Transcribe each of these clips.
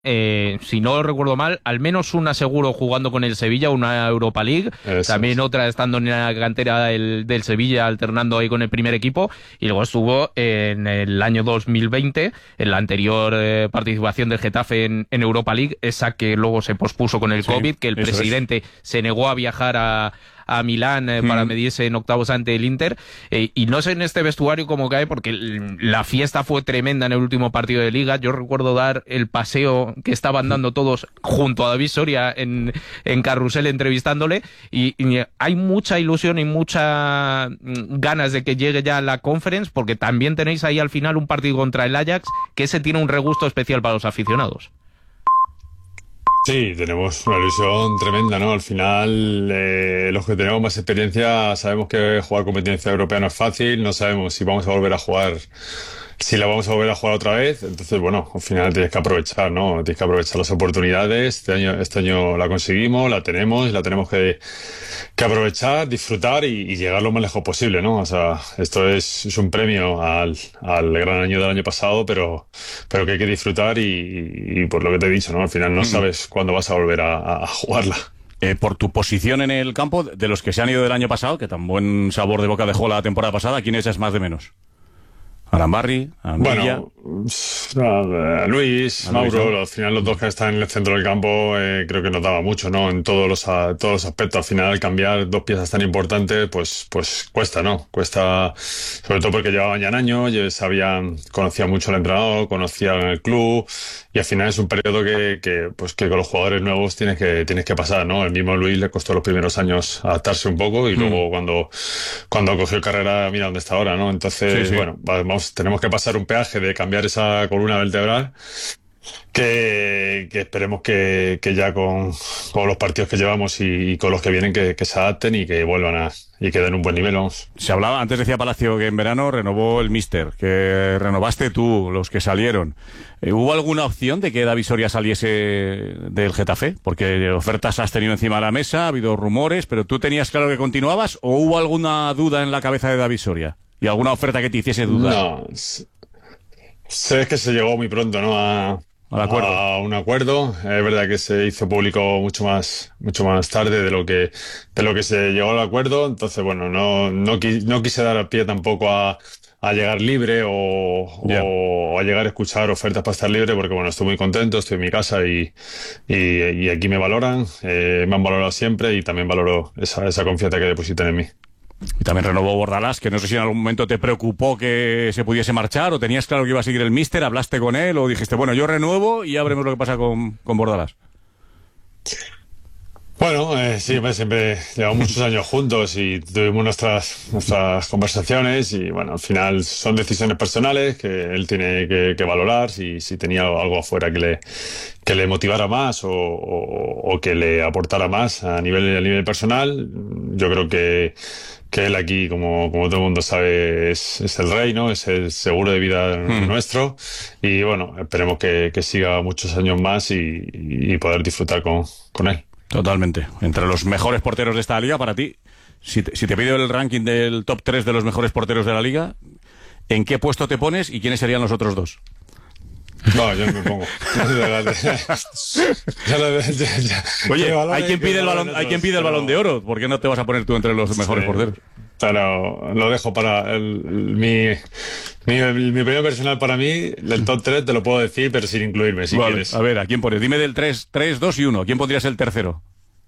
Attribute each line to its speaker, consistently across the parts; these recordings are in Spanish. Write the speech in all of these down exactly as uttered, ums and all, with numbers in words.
Speaker 1: Eh, si no recuerdo mal, al menos una seguro jugando con el Sevilla, una Europa League,
Speaker 2: Eso
Speaker 1: también
Speaker 2: es.
Speaker 1: otra estando en la cantera del, del Sevilla, alternando ahí con el primer equipo, y luego estuvo en el año dos mil veinte, en la anterior eh, participación del Getafe en, en Europa League, esa que luego se pospuso con el
Speaker 3: Sí,
Speaker 1: COVID, que el
Speaker 3: eso es.
Speaker 1: presidente se negó a viajar a a Milán eh, para
Speaker 3: Mm.
Speaker 1: medirse en octavos ante el Inter, eh, y no sé en este vestuario cómo cae, porque l- la fiesta fue tremenda en el último partido de Liga. Yo recuerdo dar el paseo que estaban dando todos junto a David Soria en, en Carrusel entrevistándole, y, y hay mucha ilusión y muchas ganas de que llegue ya la Conference, porque también tenéis ahí al final un partido contra el Ajax, que ese tiene un regusto especial para los aficionados.
Speaker 2: Sí, tenemos una ilusión tremenda, ¿no? Al final, eh, los que tenemos más experiencia sabemos que jugar competencia europea no es fácil, no sabemos si vamos a volver a jugar, si la vamos a volver a jugar otra vez. Entonces, bueno, al final tienes que aprovechar, ¿no? Tienes que aprovechar las oportunidades. Este año, este año la conseguimos, la tenemos y la tenemos que, que aprovechar, disfrutar y, y llegar lo más lejos posible, ¿no? O sea, esto es, es un premio al, al gran año del año pasado, pero, pero que hay que disfrutar y, y, y por lo que te he dicho, ¿no? Al final no sabes cuándo vas a volver a, a- a jugarla.
Speaker 3: Eh, por tu posición en el campo, de los que se han ido del año pasado, que tan buen sabor de boca dejó la temporada pasada, ¿quién echas más de menos? Arambarri, Andilla.
Speaker 2: Bueno, a Luis,
Speaker 3: A Luis,
Speaker 2: Mauro,
Speaker 3: ¿no?
Speaker 2: al final los dos que están en el centro del campo, eh, creo que nos daba mucho, ¿no? En todos los, a- todos los aspectos. Al final, cambiar dos piezas tan importantes, pues, pues cuesta, ¿no? Cuesta, sobre todo porque llevaban ya un año, ya sabían, conocían mucho al entrenador, conocían el club, y al final es un periodo que, que, pues, que con los jugadores nuevos tienes que, tienes que pasar, ¿no? El mismo Luis le costó los primeros años adaptarse un poco, y luego cuando, cuando cogió carrera, mira dónde está ahora, ¿no? Entonces,
Speaker 3: Sí, sí.
Speaker 2: bueno, vamos, tenemos que pasar un peaje de cambiar esa columna vertebral que, que esperemos que, que ya con, con los partidos que llevamos y, y con los que vienen que, que se adapten y que vuelvan a y que den un buen nivel, vamos.
Speaker 3: Se hablaba, antes decía Palacio que en verano renovó el míster, que renovaste tú, los que salieron. Eh, ¿Hubo alguna opción de que David Soria saliese del Getafe? Porque ofertas has tenido encima de la mesa, ha habido rumores, pero ¿tú tenías claro que continuabas o hubo alguna duda en la cabeza de David Soria? ¿Y alguna oferta que te hiciese dudar?
Speaker 2: No, s- sé que se llegó muy pronto, ¿no? A,
Speaker 3: Al acuerdo.
Speaker 2: a un acuerdo. Es verdad que se hizo público mucho más, mucho más tarde de lo que, de lo que se llegó al acuerdo. Entonces, bueno, no, no, qui- no quise dar al pie tampoco a, a llegar libre o,
Speaker 3: Ya.
Speaker 2: o a llegar a escuchar ofertas para estar libre, porque bueno, estoy muy contento, estoy en mi casa y, y, y aquí me valoran, eh, me han valorado siempre y también valoro esa, esa confianza que depositan en mí.
Speaker 3: Y también renovó Bordalás, que no sé si en algún momento te preocupó que se pudiese marchar o tenías claro que iba a seguir el míster, hablaste con él o dijiste, bueno, yo renuevo y ya veremos lo que pasa con, con Bordalás.
Speaker 2: Bueno, eh, sí, pues siempre llevamos muchos años juntos y tuvimos nuestras, nuestras conversaciones y bueno, al final son decisiones personales que él tiene que, que valorar si, si tenía algo afuera que le, que le motivara más o, o, o que le aportara más a nivel, a nivel personal. Yo creo que, que él aquí, como, como todo el mundo sabe, es, es el rey, ¿no? Es el seguro de vida
Speaker 3: Hmm.
Speaker 2: nuestro y bueno, esperemos que, que siga muchos años más y, y poder disfrutar con, con él.
Speaker 3: Totalmente. Entre los mejores porteros de esta liga, para ti, si te, si te pido el ranking del top tres de los mejores porteros de la liga, ¿en qué puesto te pones y quiénes serían los otros dos?
Speaker 2: No, yo me pongo. Ya lo- ya- ya-
Speaker 3: Oye,
Speaker 2: qué valores,
Speaker 3: hay quien
Speaker 2: qué
Speaker 3: pide el
Speaker 2: valores
Speaker 3: balón, hay
Speaker 2: otros,
Speaker 3: quien pide el
Speaker 2: pero-
Speaker 3: balón de oro. ¿Por qué no te vas a poner tú entre los mejores
Speaker 2: Sí.
Speaker 3: porteros?
Speaker 2: Pero lo dejo para el- mi, mi, mi opinión personal para mí, el top tres te lo puedo decir, pero sin incluirme, si
Speaker 3: Vale,
Speaker 2: quieres.
Speaker 3: a ver, ¿a quién pones? Dime del tres, tres, dos y uno. ¿Quién pondrías el tercero?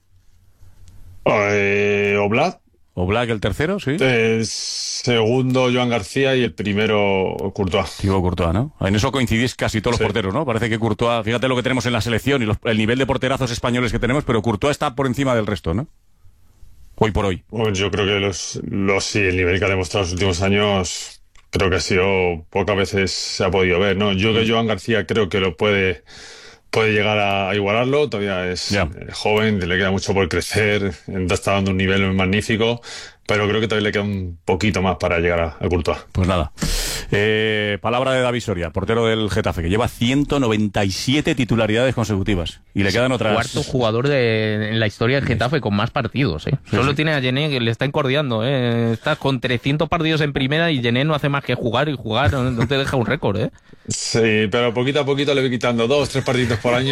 Speaker 2: Eh, Oblak,
Speaker 3: ¿O Black el tercero? Sí.
Speaker 2: eh, segundo Joan García y el primero Courtois.
Speaker 3: Thibaut Courtois, ¿no? En eso coincidís casi todos
Speaker 2: Sí.
Speaker 3: los porteros, ¿no? Parece que Courtois, fíjate lo que tenemos en la selección y los- el nivel de porterazos españoles que tenemos, pero Courtois está por encima del resto, ¿no? Hoy por hoy.
Speaker 2: Bueno, yo creo que los, los sí, el nivel que ha demostrado en los últimos años, creo que ha sido, pocas veces se ha podido ver, ¿no? Yo que Joan García creo que lo puede, puede llegar a, a igualarlo, todavía es
Speaker 3: Ya.
Speaker 2: eh, joven, le queda mucho por crecer, está dando un nivel magnífico, pero creo que todavía le queda un poquito más para llegar a, a Courtois.
Speaker 3: Pues nada. Eh, palabra de David Soria, portero del Getafe, que lleva ciento noventa y siete titularidades consecutivas. Y le quedan otras...
Speaker 1: Cuarto jugador de, en la historia del Getafe con más partidos, ¿eh?
Speaker 3: Sí,
Speaker 1: Solo
Speaker 3: sí.
Speaker 1: tiene a Gené, que le está encordeando, ¿eh? Está con trescientos partidos en primera y Gené no hace más que jugar y jugar. No, no te deja un récord, ¿eh?
Speaker 2: Sí, pero poquito a poquito le voy quitando dos, tres partidos por año.